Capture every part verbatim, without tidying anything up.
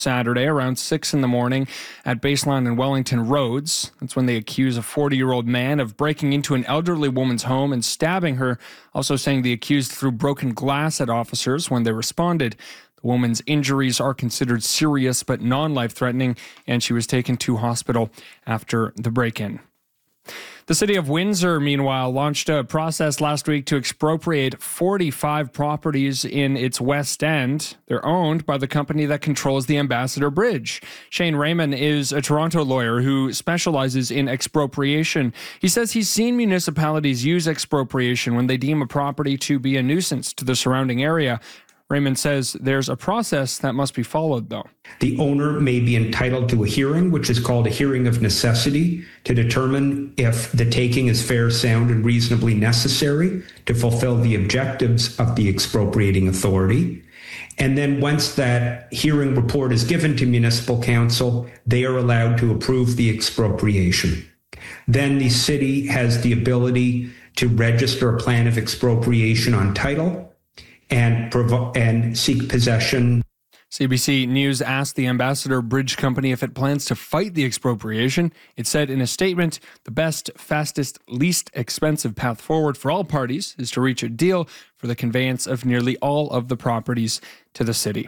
Saturday around six in the morning at Baseline and Wellington Roads. That's when they accuse a forty-year-old man of breaking into an elderly woman's home and stabbing her, also saying the accused threw broken glass at officers when they responded. The woman's injuries are considered serious but non-life-threatening, and she was taken to hospital after the break-in. The city of Windsor, meanwhile, launched a process last week to expropriate forty-five properties in its West End. They're owned by the company that controls the Ambassador Bridge. Shane Raymond is a Toronto lawyer who specializes in expropriation. He says he's seen municipalities use expropriation when they deem a property to be a nuisance to the surrounding area. Raymond says there's a process that must be followed, though. The owner may be entitled to a hearing, which is called a hearing of necessity, to determine if the taking is fair, sound, and reasonably necessary to fulfill the objectives of the expropriating authority. And then once that hearing report is given to municipal council, they are allowed to approve the expropriation. Then the city has the ability to register a plan of expropriation on title and provo- and seek possession. C B C News asked the Ambassador Bridge Company if it plans to fight the expropriation. It said in a statement, the best, fastest, least expensive path forward for all parties is to reach a deal for the conveyance of nearly all of the properties to the city.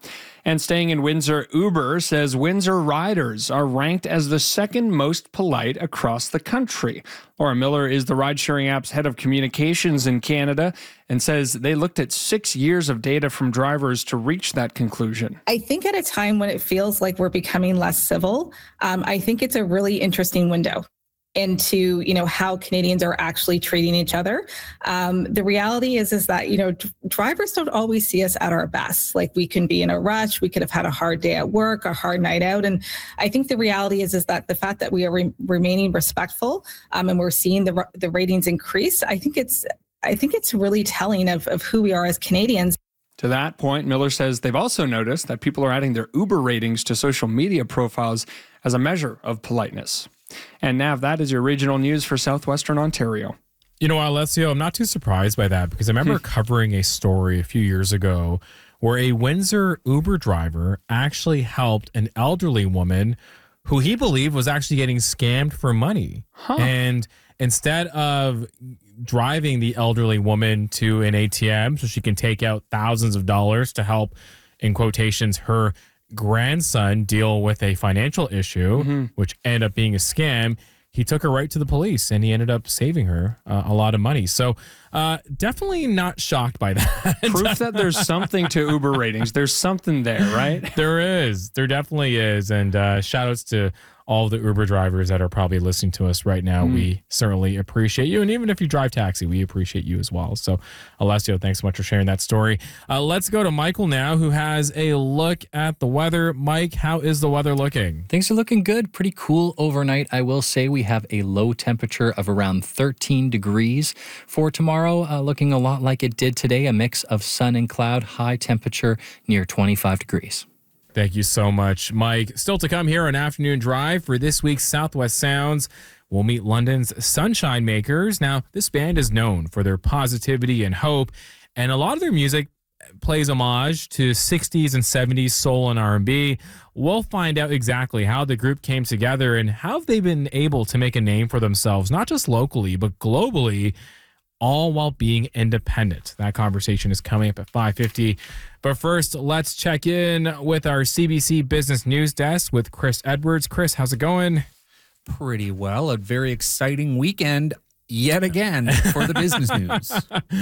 And staying in Windsor, Uber says Windsor riders are ranked as the second most polite across the country. Laura Miller is the ride-sharing app's head of communications in Canada and says they looked at six years of data from drivers to reach that conclusion. I think at a time when it feels like we're becoming less civil, um, I think it's a really interesting window into, you know, how Canadians are actually treating each other. Um, the reality is, is that, you know, d- drivers don't always see us at our best. Like, we can be in a rush. We could have had a hard day at work, a hard night out. And I think the reality is, is that the fact that we are re- remaining respectful um, and we're seeing the the ratings increase, I think it's, I think it's really telling of, of who we are as Canadians. To that point, Miller says they've also noticed that people are adding their Uber ratings to social media profiles as a measure of politeness. And Nav, that is your regional news for Southwestern Ontario. You know, Alessio, I'm not too surprised by that because I remember covering a story a few years ago where a Windsor Uber driver actually helped an elderly woman who he believed was actually getting scammed for money. Huh. And instead of driving the elderly woman to an A T M so she can take out thousands of dollars to help, in quotations, her grandson deal with a financial issue, mm-hmm. which ended up being a scam, he took her right to the police and he ended up saving her uh, a lot of money. So uh, definitely not shocked by that. Proof that there's something to Uber ratings. There's something there, right? There is. There definitely is. And uh, shout outs to all the Uber drivers that are probably listening to us right now. Mm. We certainly appreciate you. And even if you drive taxi, we appreciate you as well. So, Alessio, thanks so much for sharing that story. Uh, let's go to Michael now, who has a look at the weather. Mike, how is the weather looking? Things are looking good. Pretty cool overnight. I will say we have a low temperature of around thirteen degrees for tomorrow, uh, looking a lot like it did today. A mix of sun and cloud, high temperature near twenty-five degrees. Thank you so much, Mike. Still to come here on Afternoon Drive for this week's Southwest Sounds. We'll meet London's Sunshine Makers. Now, this band is known for their positivity and hope, and a lot of their music plays homage to sixties and seventies soul and R and B. We'll find out exactly how the group came together and how they've been able to make a name for themselves, not just locally, but globally, all while being independent. That conversation is coming up at five fifty. But first, let's check in with our C B C Business News Desk with Chris Edwards. Chris, how's it going? Pretty well. A very exciting weekend yet again for the business news.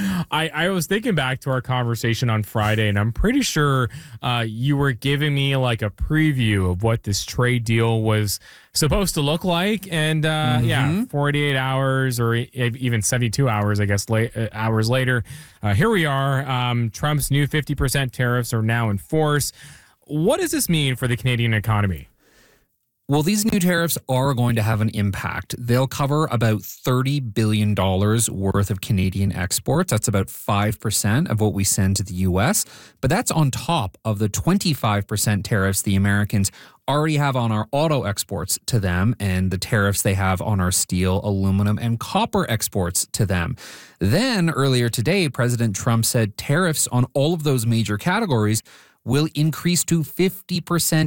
I, I was thinking back to our conversation on Friday, and I'm pretty sure uh, you were giving me like a preview of what this trade deal was supposed to look like. And uh, mm-hmm. yeah, forty-eight hours or even seventy-two hours, I guess, late, uh, hours later, uh, here we are. Um, Trump's new fifty percent tariffs are now in force. What does this mean for the Canadian economy? Well, these new tariffs are going to have an impact. They'll cover about thirty billion dollars worth of Canadian exports. That's about five percent of what we send to the U S. But that's on top of the twenty-five percent tariffs the Americans already have on our auto exports to them and the tariffs they have on our steel, aluminum, and copper exports to them. Then earlier today, President Trump said tariffs on all of those major categories will increase to fifty percent